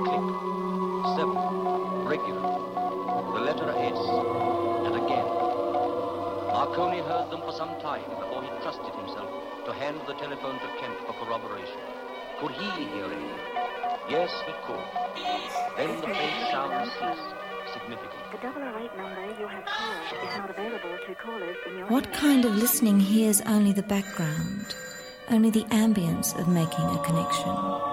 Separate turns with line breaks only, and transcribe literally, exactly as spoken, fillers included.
click. Seven. Regular. The letter S. And again. Marconi heard them for some time before he trusted himself to hand the telephone to Kent for corroboration. Could he hear anything? Yes, he could. Then the faint sound ceased. Significant.
The double oh eight number you have called is not available to callers in your
What
area.
kind of listening hears only the background, only the ambience of making a connection?